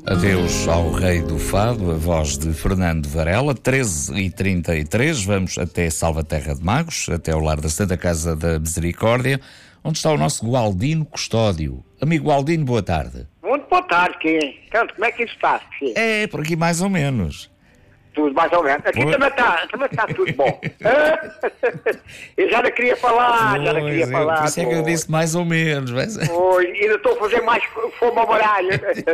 Adeus ao Rei do Fado, a voz de Fernando Varela. 13h33, vamos até Salvaterra de Magos, até ao lar da Santa Casa da Misericórdia, onde está o nosso Gualdino Custódio. Amigo Gualdino, boa tarde. Muito boa tarde, Kim. Canto, como é que isso está? Kim? É, por aqui mais ou menos. Tudo mais ou menos. Aqui também está tudo bom. Eu já não queria falar, Por isso é que eu disse mais ou menos. Mas... ainda estou a fazer mais fome ao baralho.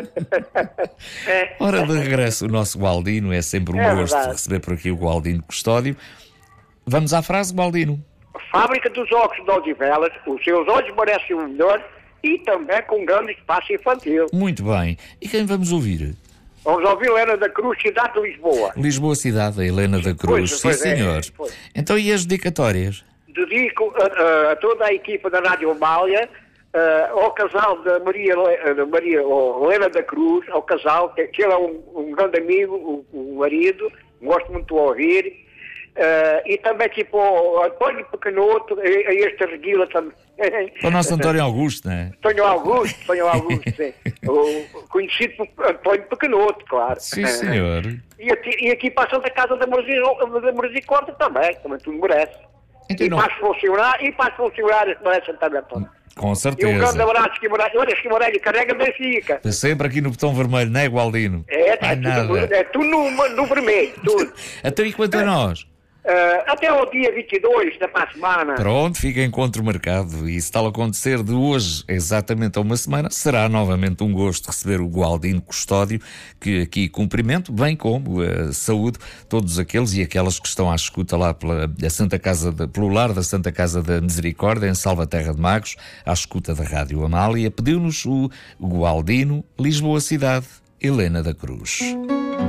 Ora, de regresso, o nosso Gualdino, é sempre um gosto receber por aqui o Gualdino Custódio. Vamos à frase, Gualdino. Fábrica dos óculos de Odivelas, os seus olhos merecem o melhor e também com grande espaço infantil. Muito bem. E quem vamos ouvir? Vamos ouvir Helena da Cruz, cidade de Lisboa. Lisboa, cidade, a Helena da Cruz. Sim, senhor. Então, e as dedicatórias? Dedico a toda a equipa da Rádio Amália, ao casal da Maria Helena da Cruz, ao casal, que ele é um grande amigo, o marido, gosto muito de ouvir. E também tipo ao António Pequenoto, a este Reguila também. Para o nosso António Augusto, não é? António Augusto, sim. Conhecido por António Pequenoto, claro. Sim, senhor. E aqui para a Santa Casa da Misericórdia também tudo merece. Então, e para as funcionárias merecem também. Com certeza. E um grande abraço, Guimarães, carrega Benfica. Está sempre aqui no botão vermelho, não é, Gualdino? É tudo no vermelho, tudo. Até e quanto a nós? Até ao dia 22 da semana. Pronto, fica encontro marcado. E se tal acontecer de hoje, exatamente a uma semana, será novamente um gosto receber o Gualdino Custódio, que aqui cumprimento, bem como saúde todos aqueles e aquelas que estão à escuta lá pelo lar da Santa Casa da Misericórdia, em Salvaterra de Magos, à escuta da Rádio Amália. Pediu-nos o Gualdino, Lisboa, cidade, Helena da Cruz.